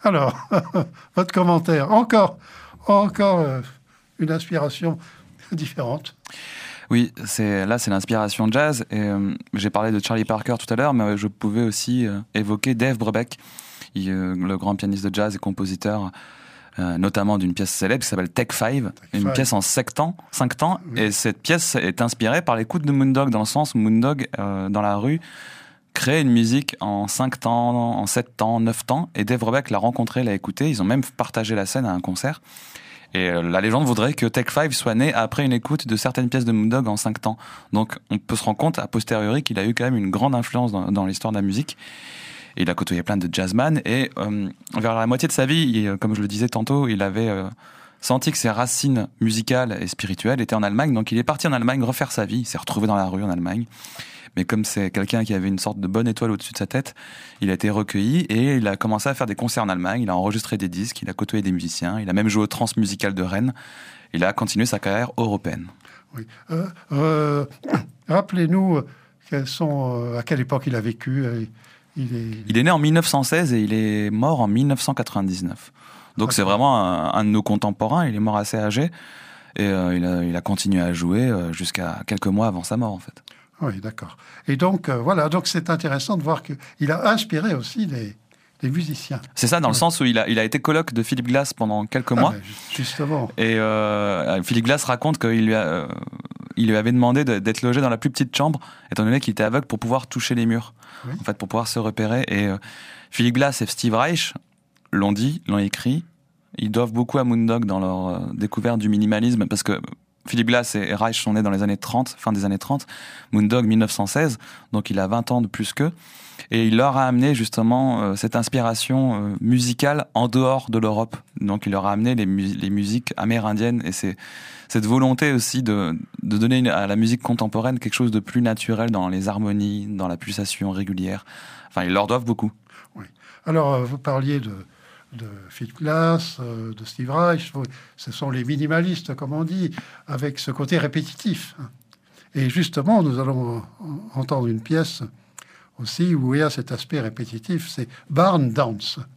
Alors, votre commentaire. Encore une inspiration différente. Oui, c'est l'inspiration jazz. Et, j'ai parlé de Charlie Parker tout à l'heure, mais je pouvais aussi évoquer Dave Brubeck, le grand pianiste de jazz et compositeur, notamment d'une pièce célèbre qui s'appelle Take Five, pièce en 5 temps. Oui. Et cette pièce est inspirée par l'écoute de Moondog, dans le sens où Moondog, dans la rue, crée une musique en 5 temps, en 7 temps, 9 temps. Et Dave Brubeck l'a rencontré, l'a écouté. Ils ont même partagé la scène à un concert. Et la légende voudrait que Take Five soit né après une écoute de certaines pièces de Moondog en 5 temps. Donc on peut se rendre compte, a posteriori, qu'il a eu quand même une grande influence dans l'histoire de la musique. Et il a côtoyé plein de jazzman. Et vers la moitié de sa vie, comme je le disais tantôt, il avait senti que ses racines musicales et spirituelles étaient en Allemagne. Donc il est parti en Allemagne refaire sa vie. Il s'est retrouvé dans la rue en Allemagne. Mais comme c'est quelqu'un qui avait une sorte de bonne étoile au-dessus de sa tête, il a été recueilli et il a commencé à faire des concerts en Allemagne. Il a enregistré des disques, il a côtoyé des musiciens, il a même joué au Transmusical de Rennes. Il a continué sa carrière européenne. Oui. Rappelez-nous à quelle époque il a vécu. Il est né en 1916 et il est mort en 1999. Donc c'est vraiment un de nos contemporains. Il est mort assez âgé et il a continué à jouer jusqu'à quelques mois avant sa mort, en fait. Oui, d'accord. Et donc, donc c'est intéressant de voir qu'il a inspiré aussi des musiciens. C'est ça, dans le sens où il a été coloc de Philip Glass pendant quelques mois. Justement. Et Philip Glass raconte qu'il il lui avait demandé d'être logé dans la plus petite chambre, étant donné qu'il était aveugle, pour pouvoir toucher les murs, en fait, pour pouvoir se repérer. Et Philip Glass et Steve Reich l'ont dit, l'ont écrit. Ils doivent beaucoup à Moondog dans leur découverte du minimalisme, parce que Philip Glass et Reich sont nés dans les années 30, fin des années 30, Moondog 1916, donc il a 20 ans de plus qu'eux, et il leur a amené justement cette inspiration musicale en dehors de l'Europe. Donc il leur a amené les musiques amérindiennes, et c'est cette volonté aussi de donner à la musique contemporaine quelque chose de plus naturel dans les harmonies, dans la pulsation régulière. Enfin, ils leur doivent beaucoup. Oui. Alors, vous parliez de Philip Glass, de Steve Reich, ce sont les minimalistes, comme on dit, avec ce côté répétitif. Et justement, nous allons entendre une pièce aussi où il y a cet aspect répétitif, c'est Barn Dance.